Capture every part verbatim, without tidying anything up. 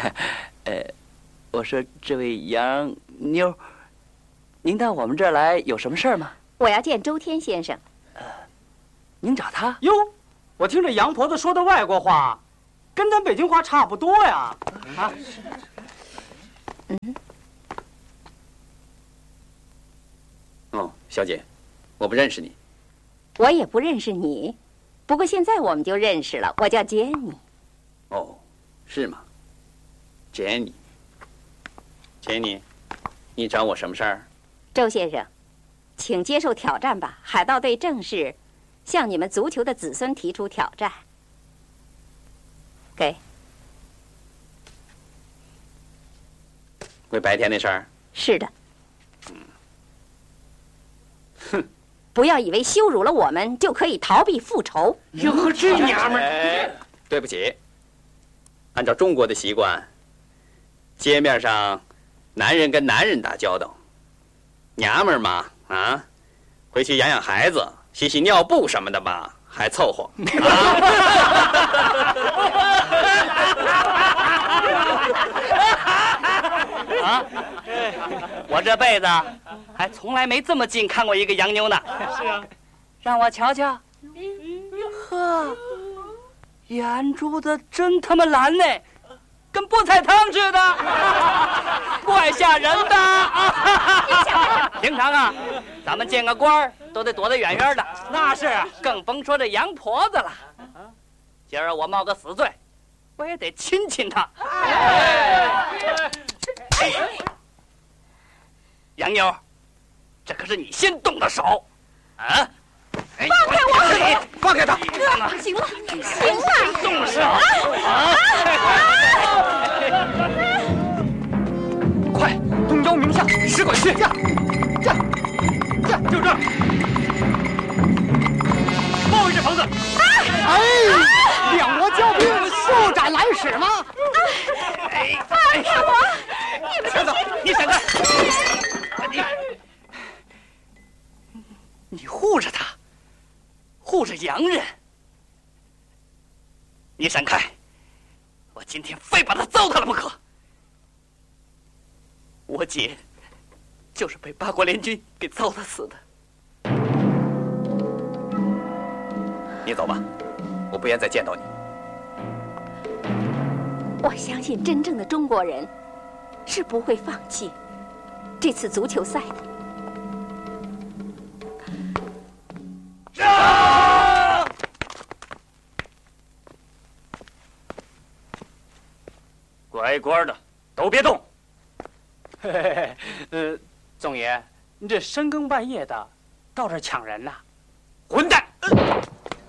呃，我说这位杨妞，您到我们这儿来有什么事儿吗？ 我要见周天先生。 呃，您找他？ 哟，我听这杨婆子说的外国话，跟咱北京话差不多呀。啊， 嗯。 哦，小姐，我不认识你。 我也不认识你，不过现在我们就认识了。我叫杰尼。 哦，是吗？杰尼，杰尼，你找我什么事儿？ 周先生，请接受挑战吧。海盗队正式向你们足球的子孙提出挑战。给。 为白天那事儿？ 是的。 嗯。哼。 不要以为羞辱了我们就可以逃避复仇。 哟，这娘们儿！ 哎，对不起，按照中国的习惯，街面上男人跟男人打交道，娘们儿嘛，啊，回去养养孩子、洗洗尿布什么的吧，还凑合。 啊！我这辈子还从来没这么近看过一个洋妞呢。 是啊， 让我瞧瞧。呵，眼珠子真他妈蓝呢，跟菠菜汤似的，怪吓人的。平常啊，咱们见个官儿都得躲得远远的。 那是， 更甭说这洋婆子了。今儿我冒个死罪，我也得亲亲她。哎，杨妞，这可是你先动的手，啊！ 放开我！ 放开他！ 行了，行了， 动手！ 啊！ 快，东邀明下，使鬼去！驾，驾，驾，就这儿！包围这房子！哎，两国交兵，速斩来使吗？ 放开我！你们闪走！你闪开！你你护着他，护着洋人。你闪开！我今天非把他糟蹋了不可。我姐就是被八国联军给糟蹋死的。 你走吧，我不愿再见到你。 我相信真正的中国人是不会放弃这次足球赛的。 上！ 乖乖的，都别动。嘿嘿嘿，呃，总爷，你这深更半夜的到这儿抢人呐？混蛋！呃、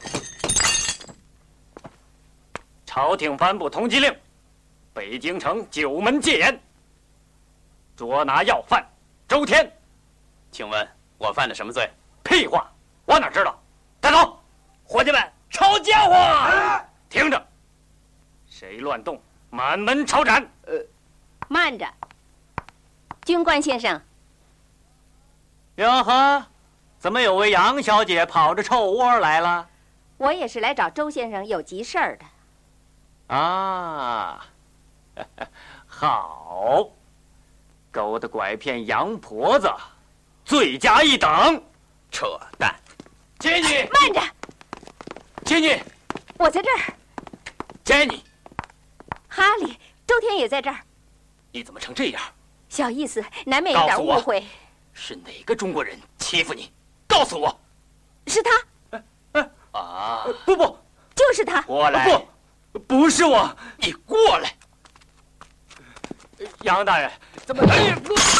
朝廷颁布通缉令，北京城九门戒严，捉拿要犯周天。 请问我犯了什么罪？ 屁话，我哪知道？带走！ 伙计们，抄家伙！ 啊、听着，谁乱动，满门抄斩。 呃， 慢着，军官先生。 哟呵，怎么有位杨小姐跑着臭窝来了？ 我也是来找周先生有急事儿的。 啊，好，勾搭拐骗洋婆子，罪加一等。 扯淡！ 杰尼， 慢着， 杰尼， 我在这儿。 杰尼， 哈利，周天也在这儿。 你怎么成这样？ 小意思，难免有点误会。 是哪个中国人欺负你？告诉我。 是他。 哎哎啊！不不， 就是他。 过来。不，不是我。 你过来。 杨大人，怎么？哎呀！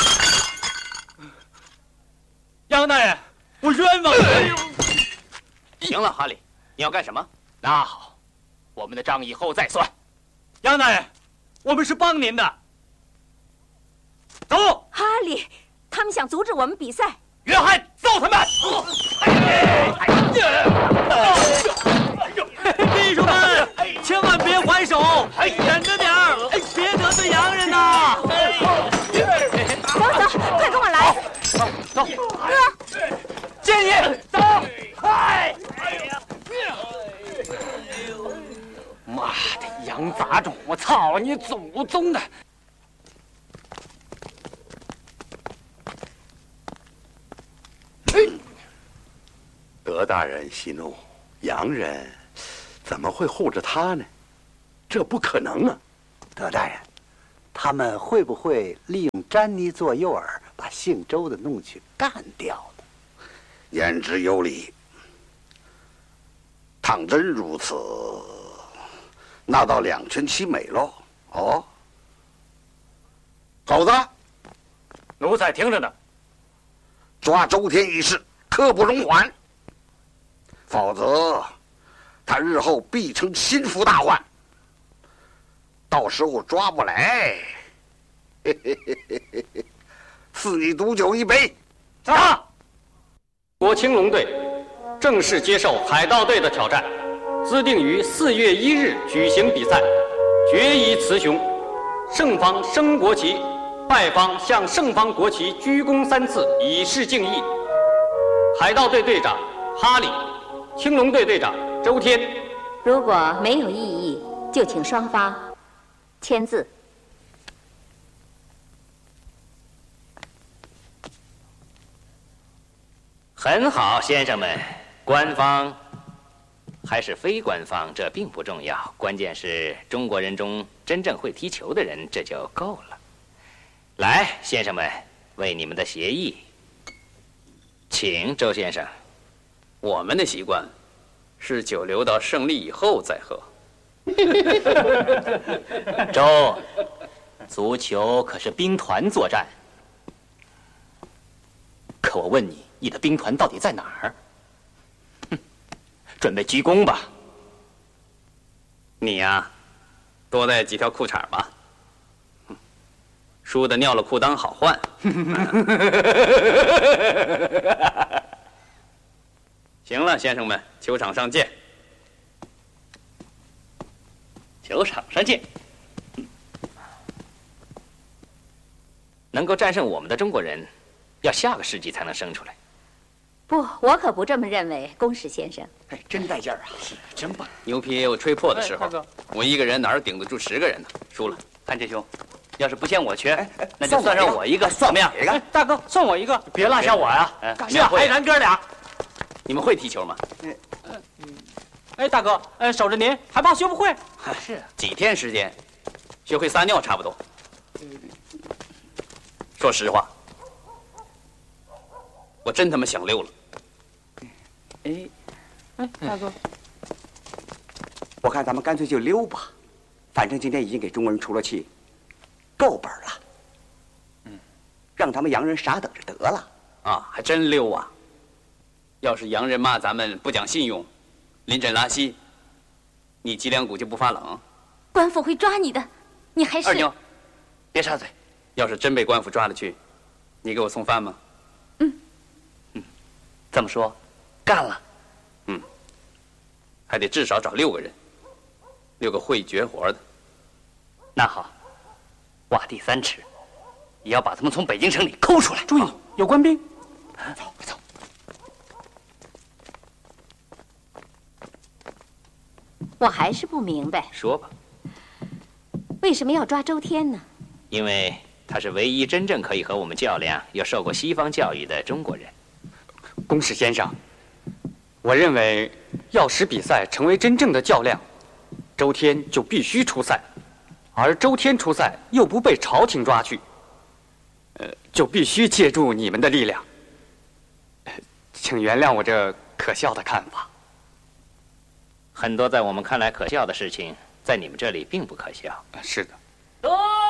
杨大人，我冤枉！哎呦！ 行了，哈利，你要干什么？ 那好，我们的账以后再算。杨大人，我们是帮您的。走。 哈利，他们想阻止我们比赛。 约翰，揍他们！秘书们，千万别还手，忍着点儿，别得罪洋人呐！ 走走，快跟我来！ 走走， 哥， 建议走，快！妈的，洋杂种啊！ 我操你祖宗的！ 德大人息怒，洋人怎么会护着他呢？这不可能啊！ 德大人，他们会不会利用詹妮做诱饵，把姓周的弄去干掉呢？ 言之有理。倘真如此，那倒两全其美喽。哦，狗子， 奴才听着呢。 抓周天一事，刻不容缓。否则，他日后必成心腹大患。到时候抓不来，嘿嘿嘿嘿嘿嘿，赐你毒酒一杯。 啊！ 国青龙队正式接受海盗队的挑战，自定于四月一日举行比赛，决一雌雄，胜方升国旗，败方向胜方国旗鞠躬三次，以示敬意。海盗队队长哈利，青龙队队长周天。 如果没有异议，就请双方签字。 很好，先生们，官方还是非官方，这并不重要，关键是中国人中真正会踢球的人，这就够了。来，先生们，为你们的协议，请周先生。 我们的习惯是酒留到胜利以后再喝。 周，足球可是兵团作战，可我问你，你的兵团到底在哪儿？哼，准备鞠躬吧。 你呀、啊，多带几条裤衩吧。输的尿了裤裆好换。行了，先生们，球场上见。 球场上见。能够战胜我们的中国人，要下个世纪才能生出来。 不，我可不这么认为，公使先生。 哎，真带劲儿啊！ 是，真棒。 牛皮也有吹破的时候， 哎、 我一个人哪儿顶得住十个人呢？输了， 潘杰兄，要是不嫌我缺， 哎哎那就算上我一个， 算怎么样？ 一个， 哎，大哥，算我一个，别落下我呀！ 哎， 是啊，还咱哥俩。 你们会踢球吗？ 哎，大哥，呃，守着您，还怕学不会？ 是，几天时间，学会撒尿差不多。说实话，我真他妈想溜了。 哎，哎，大哥， 我看咱们干脆就溜吧，反正今天已经给中国人出了气，够本了。嗯，让他们洋人傻等着得了。 啊，还真溜啊！要是洋人骂咱们不讲信用，临阵拉稀，你脊梁骨就不发冷？ 官府会抓你的，你还是二妞，别插嘴。 要是真被官府抓了去，你给我送饭吗？ 嗯， 嗯，这么说，干了。 嗯，还得至少找六个人，六个会绝活的。 那好，挖地三尺，也要把他们从北京城里抠出来。注意，有官兵。走，快走。 我还是不明白， 说吧。 为什么要抓周天呢？ 因为他是唯一真正可以和我们较量又受过西方教育的中国人。 公使先生，我认为要使比赛成为真正的较量，周天就必须出赛，而周天出赛又不被朝廷抓去，呃，就必须借助你们的力量。呃请原谅我这可笑的看法。 很多在我们看来可笑的事情，在你们这里并不可笑。 是的。 得